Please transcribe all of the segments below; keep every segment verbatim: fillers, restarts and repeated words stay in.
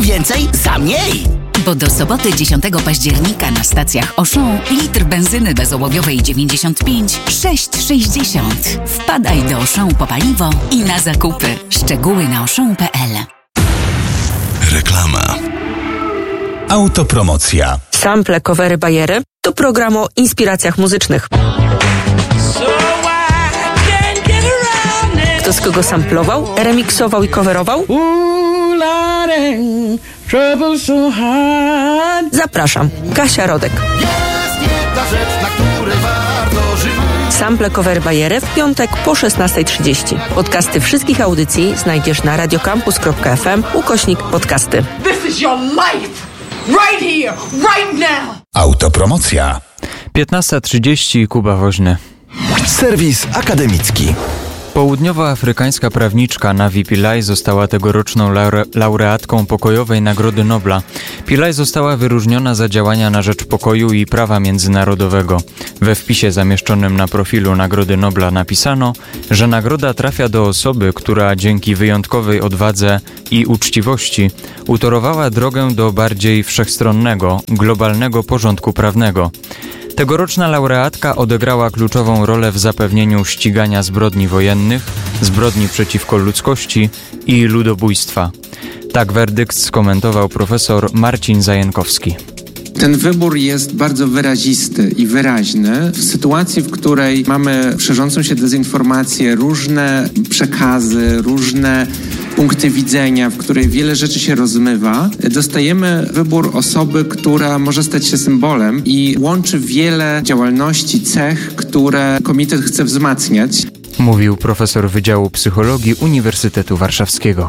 Więcej za mniej! Bo do soboty dziesiątego października na stacjach Auchan litr benzyny bezołowiowej dziewięćdziesiąt pięć sześć sześćdziesiąt. Wpadaj do Auchan po paliwo i na zakupy. Szczegóły na auchan kropka p l. Reklama. Autopromocja. Sample, covery, bajery to program o inspiracjach muzycznych. Kto z kogo samplował, remiksował i coverował? Zapraszam, Kasia Rodek. Jest jedna rzecz, na której warto żyć. Sample, covery, bajery w piątek po szesnasta trzydzieści. Podcasty wszystkich audycji znajdziesz na radiocampus kropka f m ukośnik podcasty. This is your life! Right here, right now! Autopromocja. piętnasta trzydzieści, Kuba Woźny. Serwis akademicki. Południowoafrykańska prawniczka Navi Pillay została tegoroczną laure- laureatką Pokojowej Nagrody Nobla. Pillay została wyróżniona za działania na rzecz pokoju i prawa międzynarodowego. We wpisie zamieszczonym na profilu Nagrody Nobla napisano, że nagroda trafia do osoby, która dzięki wyjątkowej odwadze i uczciwości utorowała drogę do bardziej wszechstronnego, globalnego porządku prawnego. Tegoroczna laureatka odegrała kluczową rolę w zapewnieniu ścigania zbrodni wojennych, zbrodni przeciwko ludzkości i ludobójstwa. Tak werdykt skomentował profesor Marcin Zajękowski. Ten wybór jest bardzo wyrazisty i wyraźny w sytuacji, w której mamy szerzącą się dezinformację, różne przekazy, różne punkty widzenia, w której wiele rzeczy się rozmywa. Dostajemy wybór osoby, która może stać się symbolem i łączy wiele działalności, cech, które komitet chce wzmacniać. Mówił profesor Wydziału Psychologii Uniwersytetu Warszawskiego.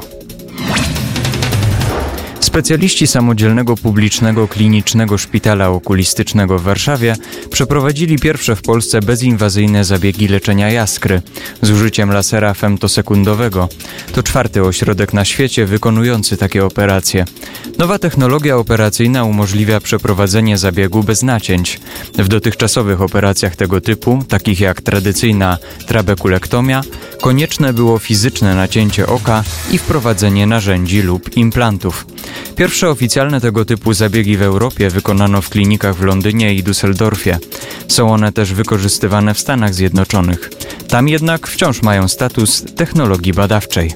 Specjaliści Samodzielnego Publicznego Klinicznego Szpitala Okulistycznego w Warszawie przeprowadzili pierwsze w Polsce bezinwazyjne zabiegi leczenia jaskry z użyciem lasera femtosekundowego. To czwarty ośrodek na świecie wykonujący takie operacje. Nowa technologia operacyjna umożliwia przeprowadzenie zabiegu bez nacięć. W dotychczasowych operacjach tego typu, takich jak tradycyjna trabekulektomia, konieczne było fizyczne nacięcie oka i wprowadzenie narzędzi lub implantów. Pierwsze oficjalne tego typu zabiegi w Europie wykonano w klinikach w Londynie i Düsseldorfie. Są one też wykorzystywane w Stanach Zjednoczonych. Tam jednak wciąż mają status technologii badawczej.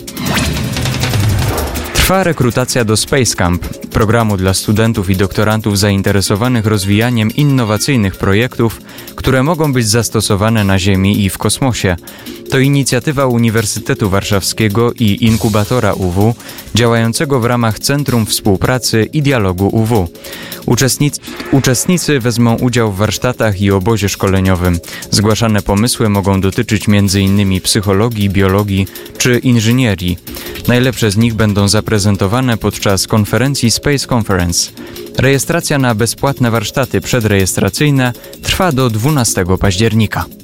Trwa rekrutacja do Space Camp, programu dla studentów i doktorantów zainteresowanych rozwijaniem innowacyjnych projektów, które mogą być zastosowane na Ziemi i w kosmosie. To inicjatywa Uniwersytetu Warszawskiego i Inkubatora U W, działającego w ramach Centrum Współpracy i Dialogu U W. Uczestnicy, uczestnicy wezmą udział w warsztatach i obozie szkoleniowym. Zgłaszane pomysły mogą dotyczyć między innymi psychologii, biologii czy inżynierii. Najlepsze z nich będą zaprezentowane podczas konferencji Space Conference. Rejestracja na bezpłatne warsztaty przedrejestracyjne trwa do dwunastego października.